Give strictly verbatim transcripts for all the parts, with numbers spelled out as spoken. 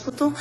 пространството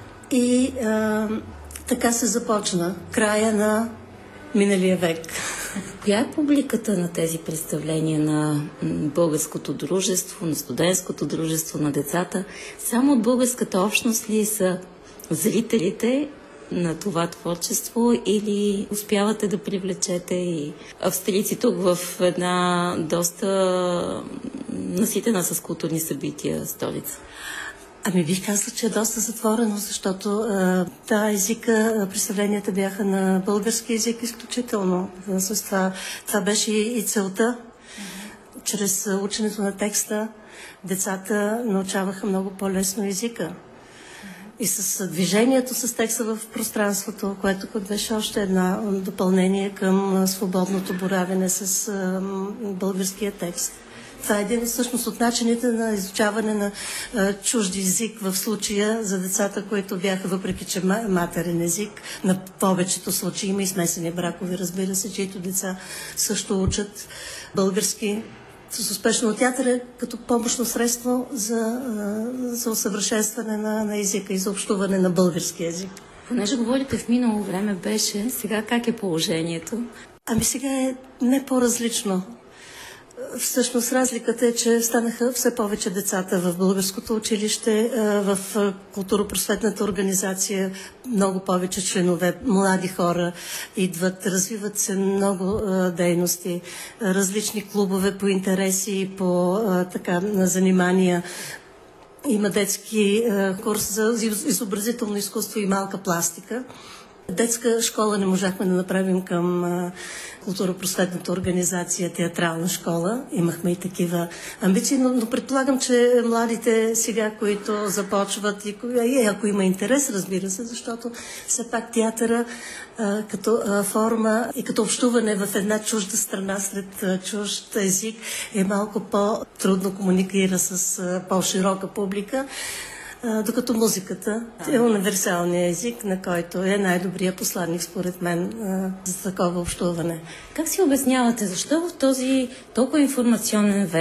и а, така се започна края на миналия век. Коя е публиката на тези представления на българското дружество, на студентското дружество, на децата? Само от българската общност ли са зрителите на това творчество или успявате да привлечете и австрийци тук в една доста наситена с културни събития столица? Ами бих казала, че е доста затворено, защото а, да, езика, представленията бяха на български език изключително. С това, това беше и целта. Mm-hmm. Чрез ученето на текста децата научаваха много по-лесно езика. Mm-hmm. И с движението с текста в пространството, което беше още едно допълнение към свободното боравене с а, българския текст. Това е един всъщност от начините на изучаване на а, чужди език в случая за децата, които бяха, въпреки че матерен език, на повечето случаи има и смесени бракове, разбира се, чието деца също учат български с успешно театър като помощно средство за, а, за усъвършенстване на, на езика и за общуване на български език. Понеже говорите в минало време беше, сега как е положението? Ами сега е не по-различно. Всъщност разликата е, че станаха все повече децата в българското училище, в културно-просветната организация, много повече членове, млади хора идват, развиват се много дейности, различни клубове по интереси, по така занимания. Има детски курс за изобразително изкуство и малка пластика. Детска школа не можахме да направим към а, културно-просветната организация театрална школа. Имахме и такива амбиции, но, но предполагам, че младите сега, които започват, и, и ако има интерес, разбира се, защото все пак театъра а, като а, форма и като общуване в една чужда страна след а, чужд език е малко по-трудно комуникира с а, по-широка публика. Докато музиката е универсалният език, на който е най-добрият посланник, според мен, за такова общуване. Как си обяснявате, защо в този толкова информационен век